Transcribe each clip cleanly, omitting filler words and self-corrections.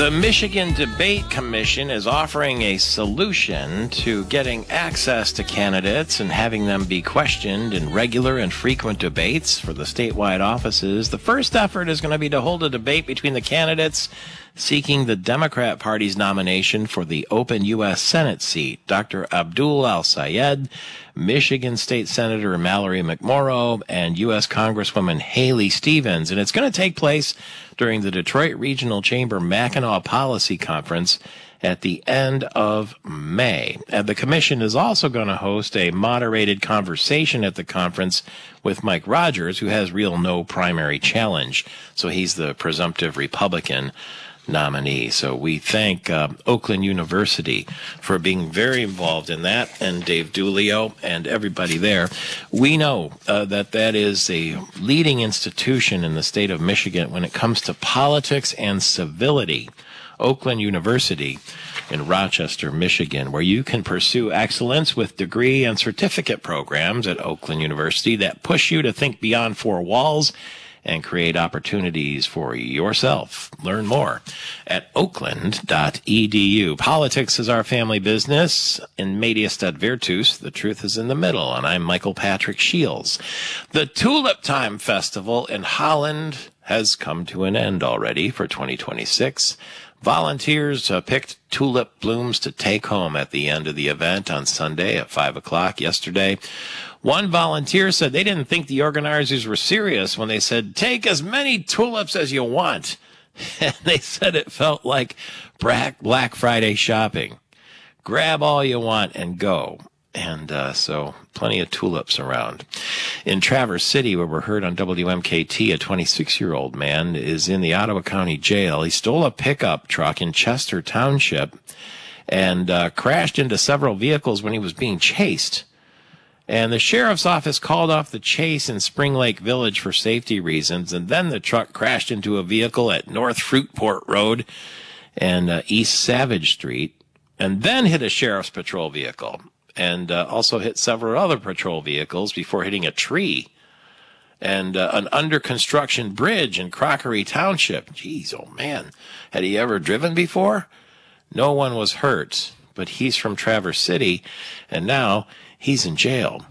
The Michigan Debate Commission is offering a solution to getting access to candidates and having them be questioned in regular and frequent debates for the statewide offices. The first effort is going to be to hold a debate between the candidates seeking the Democrat Party's nomination for the open U.S. Senate seat, Dr. Abdul Al-Sayed, Michigan State Senator Mallory McMorrow, and U.S. Congresswoman Haley Stevens. And it's going to take place during the Detroit Regional Chamber Mackinac Policy Conference at the end of May. And the commission is also going to host a moderated conversation at the conference with Mike Rogers, who has no primary challenge. So he's the presumptive Republican nominee. So we thank Oakland University for being very involved in that, and Dave Dulio and everybody there. We know that is a leading institution in the state of Michigan when it comes to politics and civility. Oakland University in Rochester, Michigan, where you can pursue excellence with degree and certificate programs at Oakland University that push you to think beyond four walls and create opportunities for yourself. Learn more at oakland.edu. Politics is our family business. In medias sed virtus, the truth is in the middle, and I'm Michael Patrick Shields. The Tulip Time Festival in Holland has come to an end already for 2026. Volunteers picked tulip blooms to take home at the end of the event on Sunday at 5 o'clock yesterday. One volunteer said they didn't think the organizers were serious when they said, take as many tulips as you want. And they said it felt like Black Friday shopping. Grab all you want and go. And so plenty of tulips around. In Traverse City, where we're heard on WMKT, a 26-year-old man is in the Ottawa County Jail. He stole a pickup truck in Chester Township and crashed into several vehicles when he was being chased. And the sheriff's office called off the chase in Spring Lake Village for safety reasons. And then the truck crashed into a vehicle at North Fruitport Road and East Savage Street, and then hit a sheriff's patrol vehicle. And also hit several other patrol vehicles before hitting a tree and an under-construction bridge in Crockery Township. Jeez, oh man. Had he ever driven before? No one was hurt, but he's from Traverse City, and now he's in jail.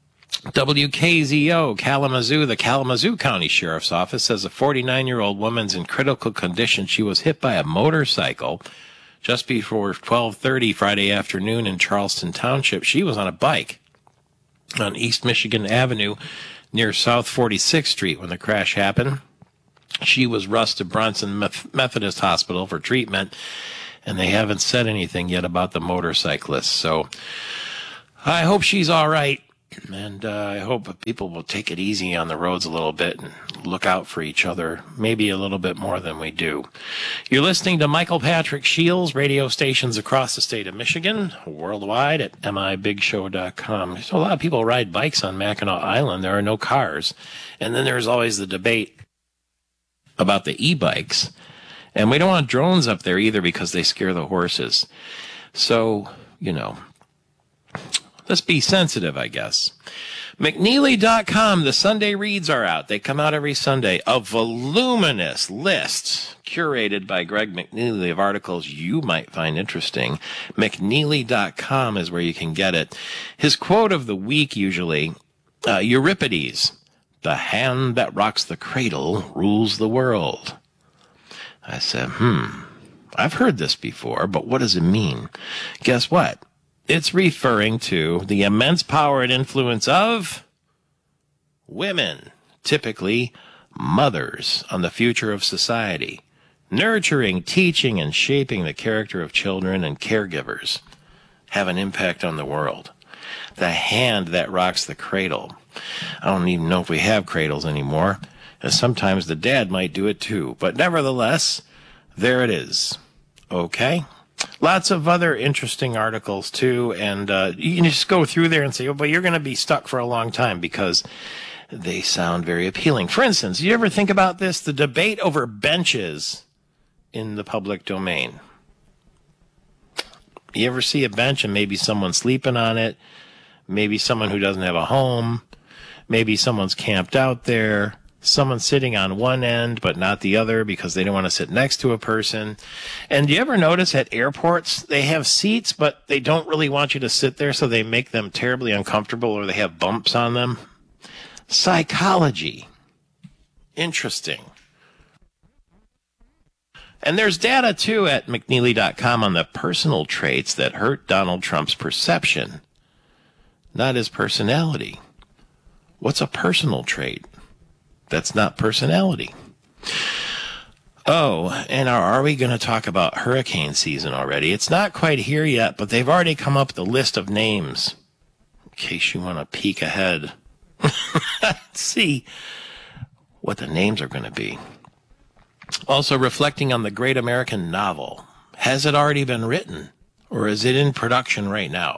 WKZO, Kalamazoo, the Kalamazoo County Sheriff's Office says a 49-year-old woman's in critical condition. She was hit by a motorcycle just before 12:30 Friday afternoon in Charleston Township. She was on a bike on East Michigan Avenue near South 46th Street when the crash happened. She was rushed to Bronson Methodist Hospital for treatment, and they haven't said anything yet about the motorcyclist. So I hope she's all right, and I hope people will take it easy on the roads a little bit and look out for each other, maybe a little bit more than we do. You're listening to Michael Patrick Shields, radio stations across the state of Michigan, worldwide at mibigshow.com. So a lot of people ride bikes on Mackinac Island. There are no cars. And then there's always the debate about the e-bikes. And we don't want drones up there either because they scare the horses. So, let's be sensitive, I guess. McNeely.com, the Sunday reads are out. They come out every Sunday. A voluminous list curated by Greg McNeely of articles you might find interesting. McNeely.com is where you can get it. His quote of the week usually, Euripides, the hand that rocks the cradle rules the world. I said, I've heard this before, but what does it mean? Guess what? It's referring to the immense power and influence of women, typically mothers, on the future of society, nurturing, teaching, and shaping the character of children and caregivers, have an impact on the world. The hand that rocks the cradle. I don't even know if we have cradles anymore, as sometimes the dad might do it too. But nevertheless, there it is. Okay? Lots of other interesting articles, too, and you can just go through there and say, but you're going to be stuck for a long time because they sound very appealing. For instance, you ever think about this? The debate over benches in the public domain. You ever see a bench and maybe someone sleeping on it, maybe someone who doesn't have a home, maybe someone's camped out there, someone sitting on one end but not the other because they don't want to sit next to a person. And do you ever notice at airports they have seats but they don't really want you to sit there, so they make them terribly uncomfortable, or they have bumps on them? Psychology. Interesting. And there's data too at McNeely.com on the personal traits that hurt Donald Trump's perception, not his personality. What's a personal trait? That's not personality. Oh, and are we going to talk about hurricane season already? It's not quite here yet, but they've already come up with a list of names, in case you want to peek ahead. See what the names are going to be. Also, reflecting on the great American novel. Has it already been written, or is it in production right now?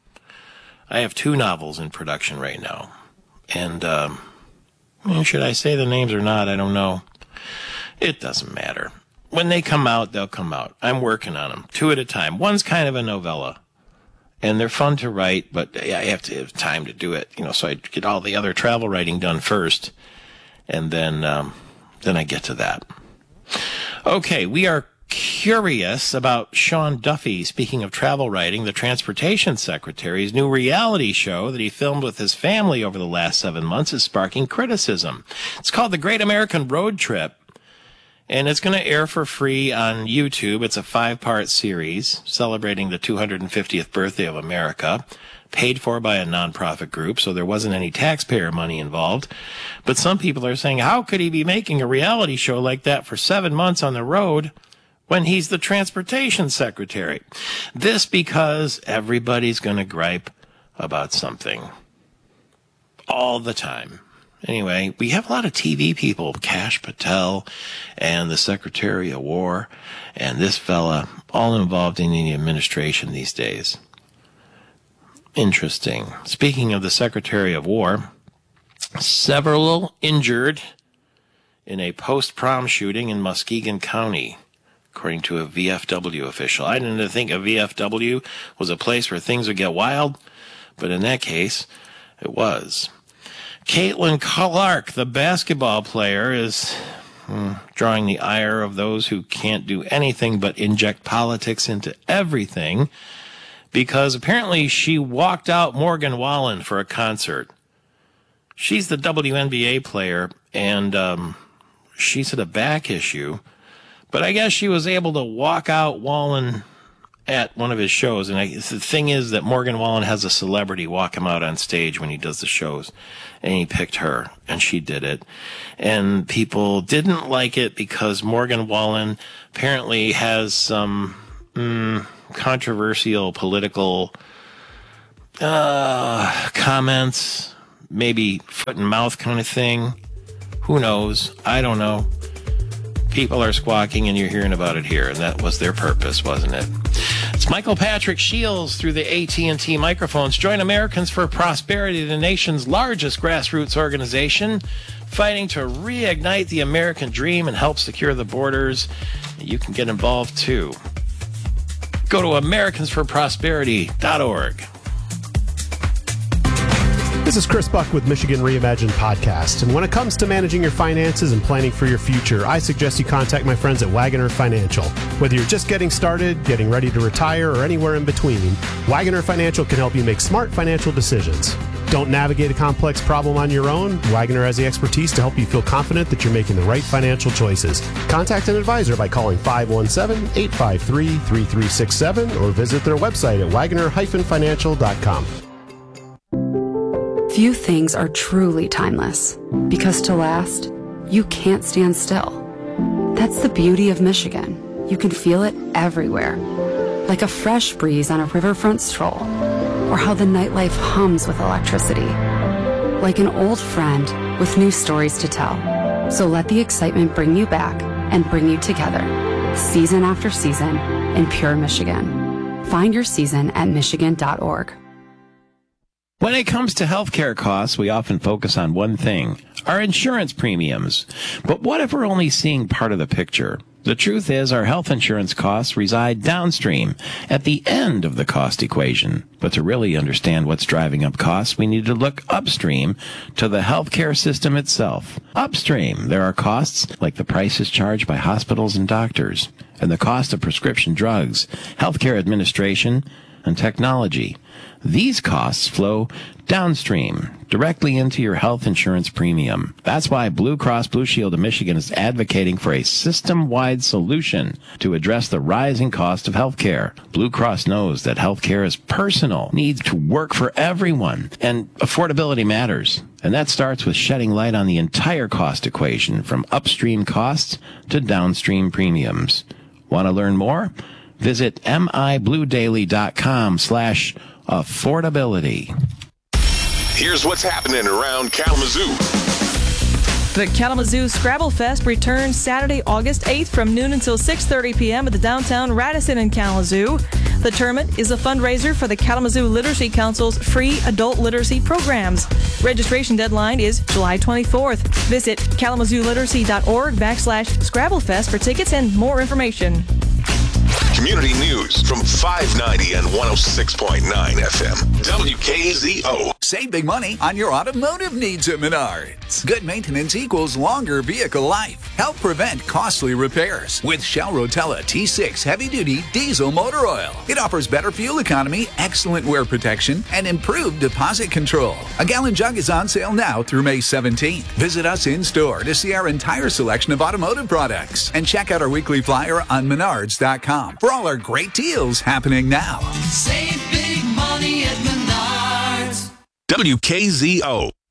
I have 2 novels in production right now. And, should I say the names or not? I don't know. It doesn't matter. When they come out, they'll come out. I'm working on them, 2 at a time. One's kind of a novella, and they're fun to write, but I have to have time to do it, so I get all the other travel writing done first, and then I get to that. Okay, we are curious about Sean Duffy, speaking of travel writing, the Transportation Secretary's new reality show that he filmed with his family over the last 7 months is sparking criticism. It's called The Great American Road Trip, and it's going to air for free on YouTube. It's a 5-part series celebrating the 250th birthday of America, paid for by a nonprofit group, so there wasn't any taxpayer money involved. But some people are saying, how could he be making a reality show like that for 7 months on the road when he's the Transportation Secretary? This because everybody's going to gripe about something all the time. Anyway, we have a lot of TV people, Kash Patel and the Secretary of War and this fella, all involved in the administration these days. Interesting. Speaking of the Secretary of War, several injured in a post-prom shooting in Muskegon County, according to a VFW official. I didn't think a VFW was a place where things would get wild, but in that case, it was. Caitlin Clark, the basketball player, is drawing the ire of those who can't do anything but inject politics into everything, because apparently she walked out Morgan Wallen for a concert. She's the WNBA player, and she's had a back issue, but I guess she was able to walk out Wallen at one of his shows. And the thing is that Morgan Wallen has a celebrity walk him out on stage when he does the shows, and he picked her, and she did it. And people didn't like it because Morgan Wallen apparently has some controversial political comments, maybe foot and mouth kind of thing. Who knows? I don't know. People are squawking, and you're hearing about it here, and that was their purpose, wasn't it? It's Michael Patrick Shields through the AT&T microphones. Join Americans for Prosperity, the nation's largest grassroots organization, fighting to reignite the American dream and help secure the borders. You can get involved, too. Go to americansforprosperity.org. This is Chris Buck with Michigan Reimagined Podcast. And when it comes to managing your finances and planning for your future, I suggest you contact my friends at Wagoner Financial. Whether you're just getting started, getting ready to retire, or anywhere in between, Wagoner Financial can help you make smart financial decisions. Don't navigate a complex problem on your own. Wagoner has the expertise to help you feel confident that you're making the right financial choices. Contact an advisor by calling 517-853-3367 or visit their website at wagoner-financial.com. Few things are truly timeless, because to last, you can't stand still. That's the beauty of Michigan. You can feel it everywhere, like a fresh breeze on a riverfront stroll, or how the nightlife hums with electricity, like an old friend with new stories to tell. So let the excitement bring you back and bring you together, season after season, in pure Michigan. Find your season at michigan.org. When it comes to healthcare costs, we often focus on one thing, our insurance premiums. But what if we're only seeing part of the picture? The truth is, our health insurance costs reside downstream, at the end of the cost equation. But to really understand what's driving up costs, we need to look upstream to the healthcare system itself. Upstream, there are costs like the prices charged by hospitals and doctors, and the cost of prescription drugs, healthcare administration, and technology. These costs flow downstream, directly into your health insurance premium. That's why Blue Cross Blue Shield of Michigan is advocating for a system-wide solution to address the rising cost of healthcare. Blue Cross knows that healthcare is personal, needs to work for everyone, and affordability matters. And that starts with shedding light on the entire cost equation, from upstream costs to downstream premiums. Want to learn more? Visit mibluedaily.com/affordability. Here's what's happening around Kalamazoo. The Kalamazoo Scrabble Fest returns Saturday, August 8th from noon until 6:30 p.m. at the downtown Radisson in Kalamazoo. The tournament is a fundraiser for the Kalamazoo Literacy Council's free adult literacy programs. Registration deadline is July 24th. Visit kalamazooliteracy.org/ScrabbleFest for tickets and more information. Community news from 590 and 106.9 FM. WKZO. Save big money on your automotive needs at Menards. Good maintenance equals longer vehicle life. Help prevent costly repairs with Shell Rotella T6 heavy-duty diesel motor oil. It offers better fuel economy, excellent wear protection, and improved deposit control. A gallon jug is on sale now through May 17th. Visit us in-store to see our entire selection of automotive products and check out our weekly flyer on Menards.com for all our great deals happening now. Save big money at Menards. WKZO.